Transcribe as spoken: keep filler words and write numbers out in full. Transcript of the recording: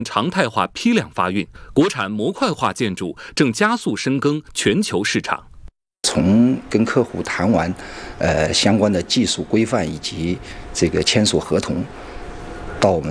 常态化批量发运，国产模块化建筑正加速深耕全球市场。 从跟客户谈完，呃相关的技术规范以及这个签署合同，到我们